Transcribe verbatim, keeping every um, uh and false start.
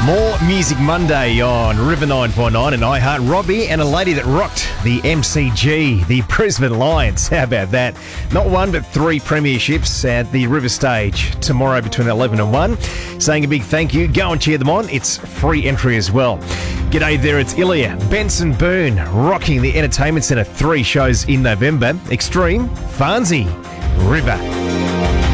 More Music Monday on River nine four nine and iHeart. Robbie and a lady that rocked the M C G, the Brisbane Lions. How about that? Not one, but three premierships at the River Stage tomorrow between eleven and one. Saying a big thank you. Go and cheer them on. It's free entry as well. G'day there, it's Ilya. Benson Boone rocking the Entertainment Centre. Three shows in November. Extreme, Farnsey, River.